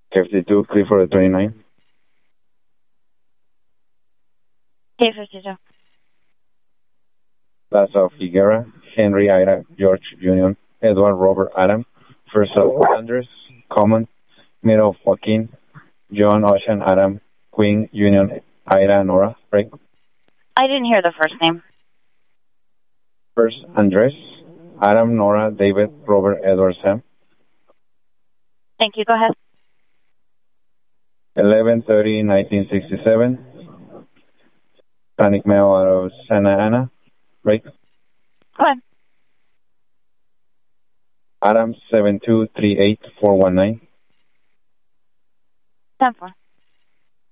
52, clear for the 29. K52. Plaza Figuera, Henry Ida, George Union, Edward Robert Adam, First of Andres, Common, Middle Joaquin, John Ocean Adam, Queen Union Ida Nora, break. I didn't hear the first name. First Andres, Adam Nora, David Robert Edward Sam. Thank you. Go ahead. 11/30/1967. Panic mail out of Santa Ana, break. Go ahead. Adam 7238419. 10-4.